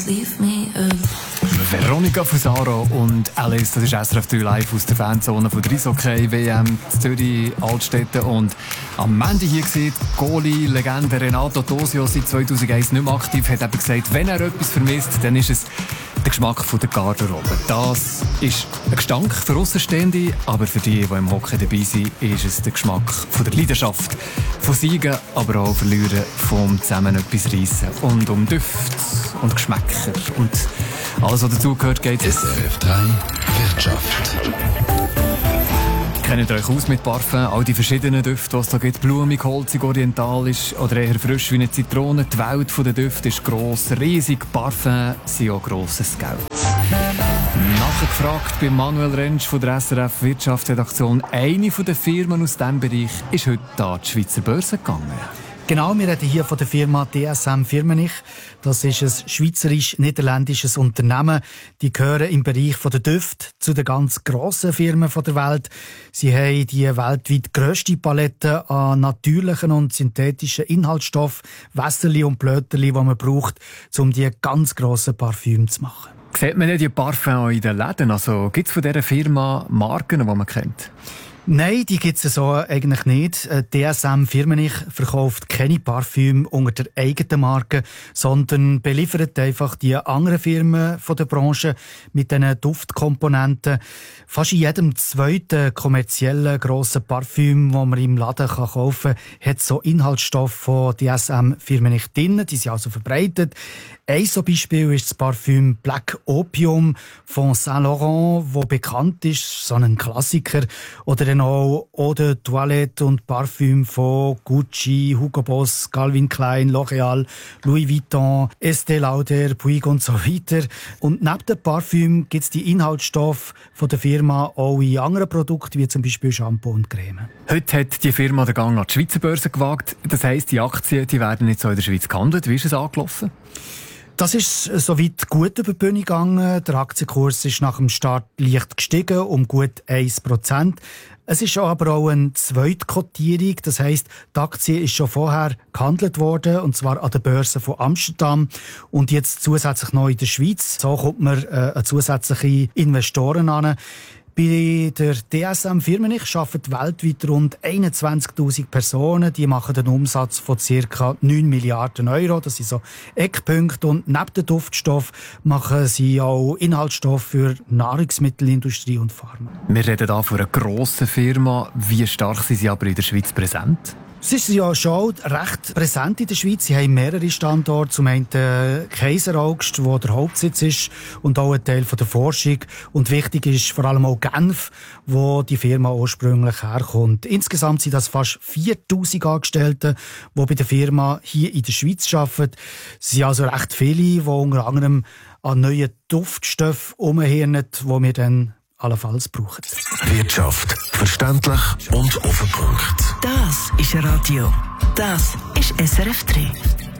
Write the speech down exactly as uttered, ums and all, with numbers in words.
Veronica Fusaro und Alice, das ist S R F drei live aus der Fanzone von der Eishockey-W M Zürich Altstädte. Und am Montag hier gesehen, Goalie-Legende Renato Tosio, seit zweitausendeins nicht mehr aktiv, hat eben gesagt, wenn er etwas vermisst, dann ist es der Geschmack von der Garderobe. Das ist ein Gestank für Aussenstehende, aber für die, die im Hockey dabei sind, ist es der Geschmack von der Leidenschaft. Von Siegen, aber auch Verlieren, vom zusammen etwas reissen. Und um Düfte und Geschmäcker und alles, was dazugehört, geht es. S R F drei Wirtschaft. Kennt ihr euch aus mit Parfum? All die verschiedenen Düfte, die es da gibt. Blumig, holzig, orientalisch oder eher frisch wie eine Zitrone. Die Welt der Düfte ist gross, riesig. Parfum sind auch grosses Geld. Nachgefragt bei Manuel Rentsch von der S R F Wirtschaftsredaktion. Eine der Firmen aus diesem Bereich ist heute an die Schweizer Börse gegangen. Genau, wir reden hier von der Firma D S M Firmenich. Das ist ein schweizerisch-niederländisches Unternehmen. Die gehören im Bereich der Düfte zu den ganz grossen Firmen der Welt. Sie haben die weltweit grösste Palette an natürlichen und synthetischen Inhaltsstoffen, Wässerli und Blöterli, die man braucht, um die ganz grossen Parfüme zu machen. Sieht man nicht die Parfum auch in den Läden? Also, gibt es von dieser Firma Marken, die man kennt? Nein, die gibt es so eigentlich nicht. D S M Firmenich verkauft keine Parfüme unter der eigenen Marke, sondern beliefert einfach die anderen Firmen von der Branche mit diesen Duftkomponenten. Fast in jedem zweiten kommerziellen grossen Parfüm, das man im Laden kaufen kann, hat so Inhaltsstoffe von D S M Firmenich drin. Die sind also verbreitet. Ein so Beispiel ist das Parfüm Black Opium von Saint Laurent, das bekannt ist, so ein Klassiker. Oder dann auch Eau de Toilette und Parfüm von Gucci, Hugo Boss, Calvin Klein, L'Oréal, Louis Vuitton, Estée Lauder, Puig und so weiter. Und neben dem Parfüm gibt es die Inhaltsstoffe von der Firma auch in anderen Produkten, wie zum Beispiel Shampoo und Creme. Heute hat die Firma den Gang an die Schweizer Börse gewagt. Das heisst, die Aktien die werden jetzt so in der Schweiz gehandelt. Wie ist es angelaufen? Das ist soweit gut über die Bühne gegangen. Der Aktienkurs ist nach dem Start leicht gestiegen, um gut ein Prozent. Es ist aber auch eine Zweitkotierung. Das heisst, die Aktie ist schon vorher gehandelt worden, und zwar an der Börse von Amsterdam und jetzt zusätzlich noch in der Schweiz. So kommt man äh, zusätzliche Investoren an. Bei der D S M Firmenich arbeiten weltweit rund einundzwanzigtausend Personen. Die machen einen Umsatz von ca. neun Milliarden Euro. Das sind so Eckpunkte. Und neben dem Duftstoff machen sie auch Inhaltsstoffe für Nahrungsmittelindustrie und Pharma. Wir reden hier von einer grossen Firma. Wie stark sind sie aber in der Schweiz präsent? Sie ist ja schon recht präsent in der Schweiz. Sie haben mehrere Standorte. Zum einen Kaiseraugst, wo der Hauptsitz ist, und auch ein Teil von der Forschung. Und wichtig ist vor allem auch Genf, wo die Firma ursprünglich herkommt. Insgesamt sind das fast viertausend Angestellte, die bei der Firma hier in der Schweiz arbeiten. Es sind also recht viele, die unter anderem an neuen Duftstoffen umhirnen, die wir dann allenfalls brauchen. Wirtschaft. Verständlich und auf den Punkt. Das ist Radio. Das ist S R F drei.